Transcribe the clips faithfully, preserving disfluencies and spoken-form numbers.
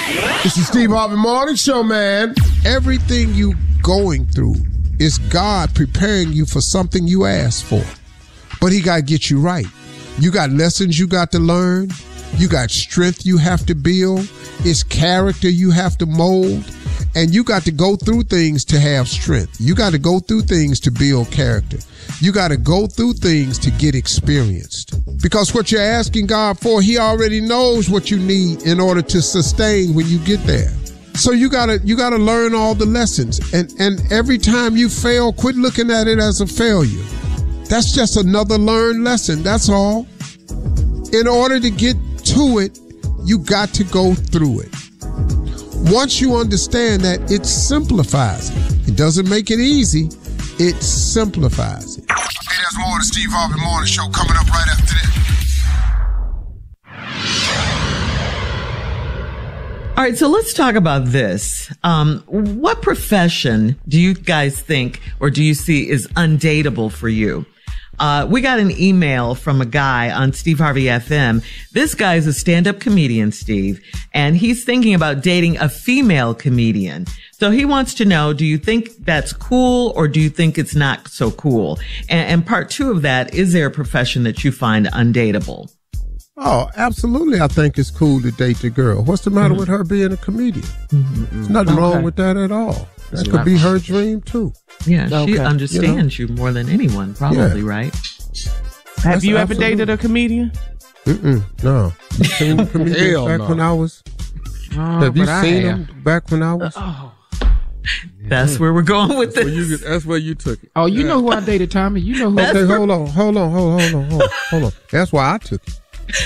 It's the Steve Harvey Morning Show, man. Everything you going through is God preparing you for something you asked for. But he got to get you right. You got lessons you got to learn. You got strength you have to build. It's character you have to mold. And you got to go through things to have strength. You got to go through things to build character. You got to go through things to get experienced. Because what you're asking God for, he already knows what you need in order to sustain when you get there. So you gotta you gotta learn all the lessons. And and every time you fail, quit looking at it as a failure. That's just another learned lesson. That's all. In order to get to it, you got to go through it. Once you understand that, it simplifies it. It doesn't make it easy. It simplifies it. Hey, there's more of the Steve Harvey Morning Show coming up right after this. All right, so let's talk about this. Um, what profession do you guys think or do you see is undateable for you? Uh, we got an email from a guy on Steve Harvey F M. This guy is a stand-up comedian, Steve, and he's thinking about dating a female comedian. So he wants to know, do you think that's cool or do you think it's not so cool? And, and part two of that, is there a profession that you find undateable? Oh, absolutely. I think it's cool to date the girl. What's the matter mm-hmm. with her being a comedian? Mm-hmm. There's nothing okay. wrong with that at all. That could be her dream, too. Yeah, she okay. understands you, know? you more than anyone, probably, yeah. right? Have That's you ever absolutely. dated a comedian? Mm-mm, no. You seen comedians back no. when I was... Oh, have you I seen have. them back when I was... Uh, oh. That's where we're going with that's this. Where you, that's where you took it. Oh, you yeah. know who I dated, Tommy. You know who. Okay, hold on, hold on, hold on, hold on, hold on, hold on. That's why I took it.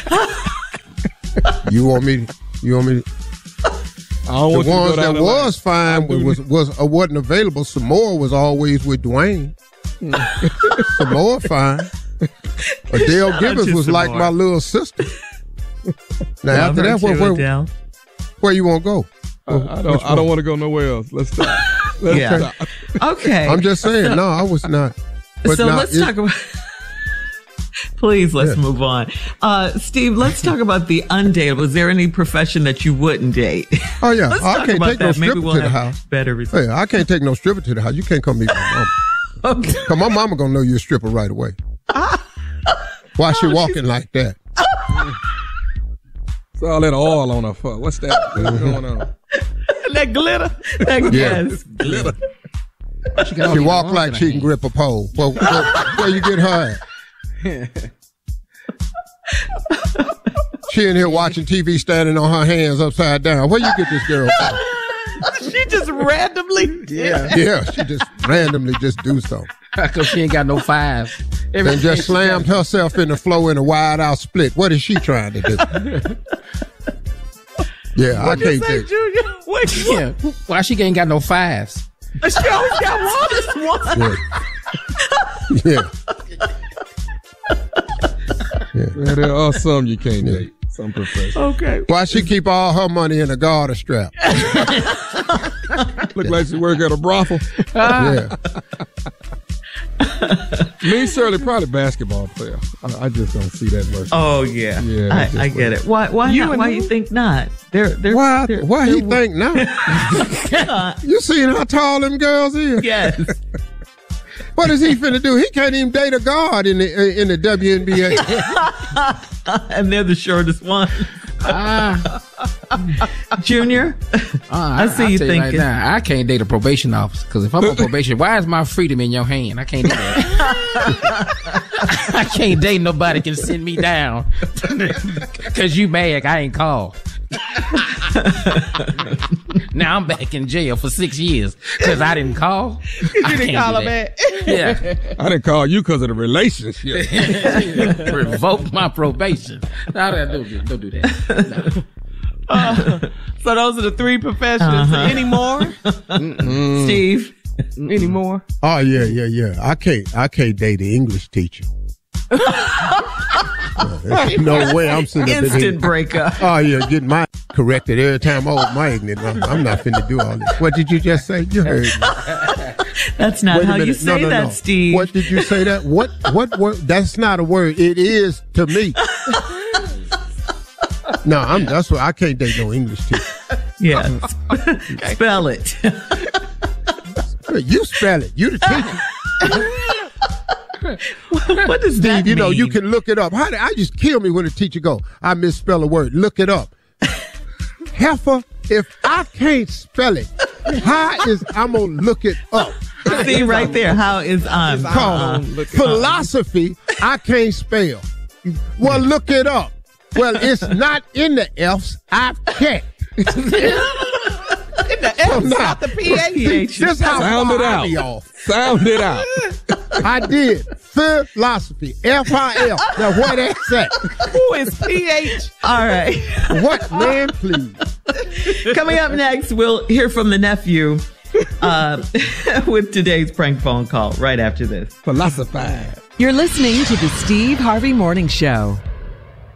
You want me to... You want me to... I don't the want ones that was line. fine was was uh, wasn't available. Samoa was always with Dwayne. Samoa fine. Adele Shout Gibbons was Samoa. like my little sister. Now Love after that, too, where, where, where you want to go? I, I don't. I don't want to go nowhere else. Let's stop. Let's yeah. stop. Okay. I'm just saying. No, I was not. But so now, let's it, talk about. Please, let's yeah. move on. Uh, Steve, let's talk about the undateable. Is there any profession that you wouldn't date? Oh, yeah. Let's I talk can't about take that. no stripper we'll to the house. Better results. Hey, I can't take no stripper to the house. You can't come meet my mama. Okay. Because my mama going to know you're a stripper right away. Why she oh, walking like that? It's all that oil on her foot. What's that? What's going on? That glitter. That yeah. yes. glitter. She, she walk like she can grip a pole. Where, where, where you get her at? She in here watching T V standing on her hands upside down. Where you get this girl from? She just randomly Yeah. Yeah, she just randomly just do something. Because she ain't got no fives. And just slammed herself in the floor in a wide out split. What is she trying to do? Yeah, what I can't say, take Junior? What, yeah. Why she ain't got no fives? She always got one. one. Yeah. yeah. Yeah. Yeah, there are some you can't yeah. date. Some professions. Okay. Why she keep all her money in a garter strap? Look like she work at a brothel. Yeah. Me, Shirley, probably basketball player. I, I just don't see that much. Oh yeah, yeah. I, I get it. Why? Why you not? Why you think not? They're they're why? They're, why they're, he think not? You seen how tall them girls is? Yes. What is he finna do? He can't even date a guard in the in the W N B A. And they're the shortest one. Uh, Junior, uh, I, I see I, you thinking. thinking. Right now, I can't date a probation officer because if I'm on probation, why is my freedom in your hand? I can't do that. I can't date nobody can send me down because you mad I ain't called. Now I'm back in jail for six years because I didn't call. You didn't call her back. Yeah, I didn't call you because of the relationship. Revoke my probation. No, don't do, don't do that. No. Uh, so those are the three professions. Uh-huh. Any more, Mm-mm. Steve? Any more? Oh yeah, yeah, yeah. I can't. I can't date an English teacher. There's no way I'm sitting up in Instant breakup. Oh yeah, getting my corrected every time I open my ignorant. I'm, I'm not finna do all this. What did you just say? You heard me. That's not Wait how you say no, no, that, no. Steve. What did you say that? What what word? That's not a word. It is to me. No, I'm that's what I can't date no English teacher. Yes. Spell it. You spell it. You the teacher. What does that Steve, you mean? know, you can look it up. How did, I just kill me when the teacher go, I misspell a word. Look it up. Heifer, if I can't spell it, how is I'm going to look it up? See right there. How is um Called uh, philosophy, I can't spell. Well, look it up. Well, it's not in the F's. I've checked. In the F, not the P H. This how Sound far it I out. be off. Sound it out. I did. Philosophy. F I L. Now, what is that? Who is P H? all right. What, man, please? Coming up next, we'll hear from the nephew uh, with today's prank phone call right after this. Philosophize. You're listening to the Steve Harvey Morning Show.